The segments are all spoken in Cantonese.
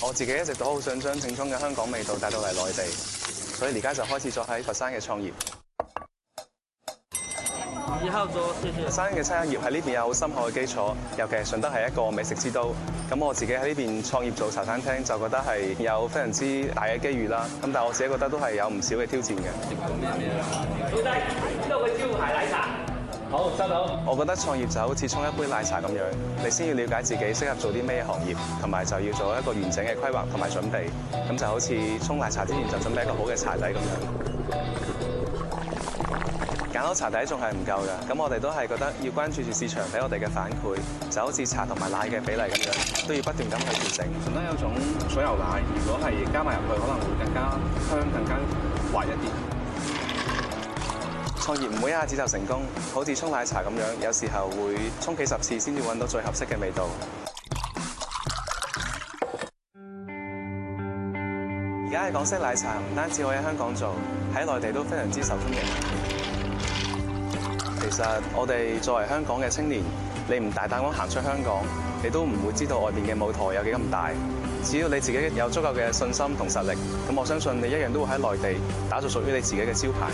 我自己一直都好想將正宗嘅香港味道帶到嚟內地，所以而家就開始咗喺佛山嘅創業。 以後多謝謝。 佛山嘅餐飲業喺呢邊有好深厚嘅基礎，尤其係順德係一個美食之都。咁我自己喺呢邊創業做茶餐廳，就覺得係有非常之大嘅機遇啦。咁但係我自己覺得都係有唔少嘅挑戰嘅。 老細，呢度個招牌奶茶。好，收到。 我覺得創業就好似沖一杯奶茶咁樣，你先要了解自己適合做啲咩行業，同埋就要做一個完整嘅規劃同埋準備。咁就好似沖奶茶之前就準備一個好嘅茶底咁樣。揀好茶底仲係唔夠㗎，咁我哋都係覺得要關注住市場俾我哋嘅反饋，就好似茶同埋奶嘅比例咁樣，都要不斷咁去調整。順德有種水牛奶，如果係加埋入去，可能會更加香、更加滑一啲。創業唔會一下子就成功，好似沖奶茶咁樣，有時候會沖幾十次先至揾到最合適嘅味道。而家嘅港式奶茶唔單止可以喺香港做，喺內地都非常之受歡迎。其實我哋作為香港嘅青年，你唔大膽咁行出香港，你都唔會知道外邊嘅舞台有幾咁大。只要你自己有足夠嘅信心同實力，咁我相信你一樣都會喺內地打造屬於你自己嘅招牌。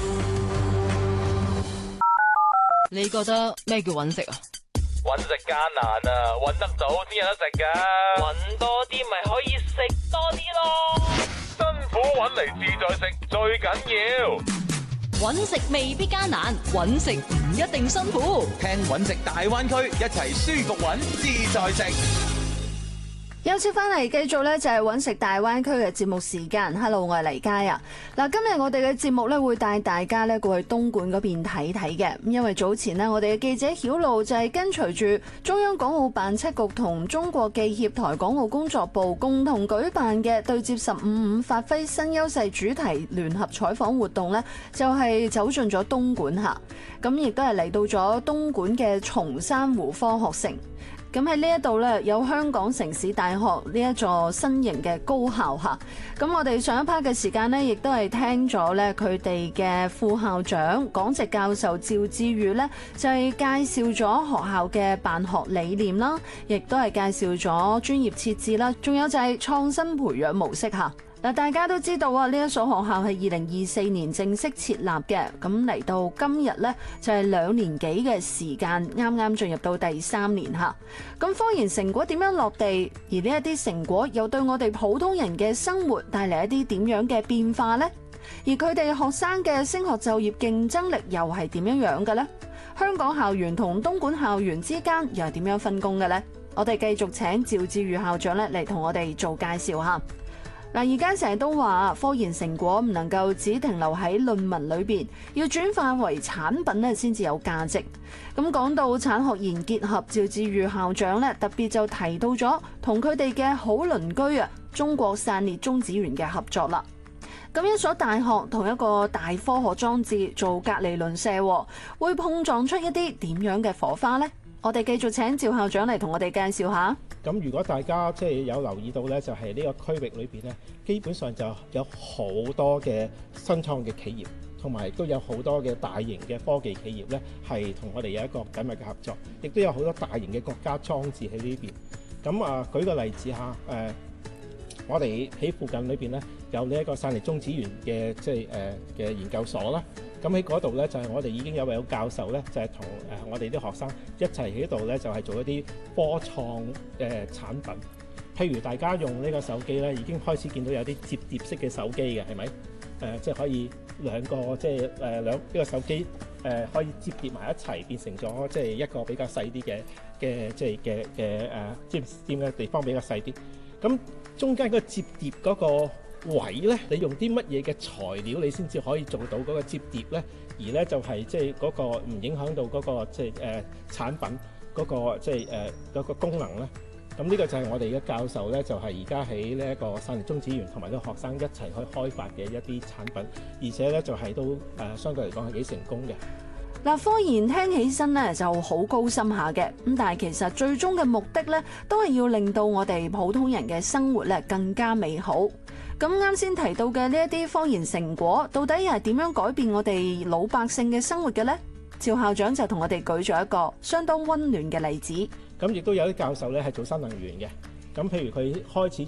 你覺得咩叫揾食啊？ 揾食艱難啊，揾得到先有得食噶。 揾多啲咪可以食多啲咯。 辛苦揾嚟自在食最緊要。 揾食未必艱難，揾食唔一定辛苦。 聽揾食大灣區，一齊舒服揾，自在食。 休息翻嚟，繼續咧就係揾食大灣區嘅節目時間。Hello， 我係黎佳啊。嗱，今日我哋嘅節目咧會帶大家咧過去東莞嗰邊睇睇嘅。因為早前呢，我哋嘅記者曉露就係跟隨住中央港澳辦7局同中國記協台港澳工作部共同舉辦嘅對接15.5發揮新優勢主題聯合採訪活動呢，就係走進咗東莞嚇。咁亦都係嚟到咗東莞嘅松山湖科學城。咁喺呢一度咧，有香港城市大學呢一座新型嘅高校嚇。咁我哋上一 part 嘅時間呢，亦都係聽咗咧佢哋嘅副校長講席教授趙志宇咧，就係介紹咗學校嘅辦學理念啦，亦都係介紹咗專業設置啦，仲有就係創新培養模式嚇。嗱，大家都知道啊，呢一所學校係2024年正式設立嘅，咁嚟到今日呢，就係2年幾嘅時間，啱啱進入到第3年嚇。咁科研成果點樣落地？而呢一啲成果又對我哋普通人嘅生活帶嚟一啲點樣嘅變化呢？而佢哋學生嘅升學就業競爭力又係點樣樣嘅呢？香港校園同東莞校園之間又係點樣分工嘅呢？我哋繼續請趙志宇校長咧嚟同我哋做介紹嚇。嗱，而家成日都話科研成果唔能夠只停留喺論文裏邊，要轉化為產品咧先至有價值。咁講到產學研結合，趙志宇校長咧特別就提到咗同佢哋嘅好鄰居啊中國散裂中子源嘅合作啦。咁一所大學同一個大科學裝置做隔離鄰舍，會碰撞出一啲點樣嘅火花呢？我哋繼續請趙校長嚟同我哋介紹下。 咁如果大家即係有留意到咧，就係呢個區域裏邊咧，基本上就有好多嘅新創嘅企業，同埋都有好多嘅大型嘅科技企業咧，係同我哋有一個緊密嘅合作，亦都有好多大型嘅國家裝置喺呢邊。咁啊，舉個例子嚇，我哋喺附近裏邊咧有呢一個散裂中子源嘅即係嘅研究所啦。咁喺嗰度咧就係我哋已經有位教授咧，就係同我哋啲學生一齊喺度咧，就係做一啲科創產品。譬如大家用呢個手機咧，已經開始見到有啲摺疊式嘅手機嘅，係咪？即係可以兩個即係呢個手機可以摺疊埋一齊，變成咗即係一個比較細啲嘅即係嘅摺嘅地方比較細啲。咁中間個摺疊嗰個位咧，你用啲乜嘢嘅材料，你先至可以做到嗰個摺疊咧？而咧就係即係嗰個唔影響到嗰個即係產品嗰個即係嗰個功能咧。咁呢個就係我哋嘅教授咧，就係而家喺呢一個散裂中子源同埋啲學生一齊去開發嘅一啲產品，而且咧就係都相對嚟講係幾成功嘅。 嗱，科研聽起身咧就好高深下嘅，咁但係其實最終嘅目的咧，都係要令到我哋普通人嘅生活咧更加美好。咁啱先提到嘅呢一啲科研成果，到底又係點樣改變我哋老百姓嘅生活嘅呢？趙校長就同我哋舉咗一個相當溫暖嘅例子。 咁亦都有啲教授咧係做新能源嘅。咁譬如佢開始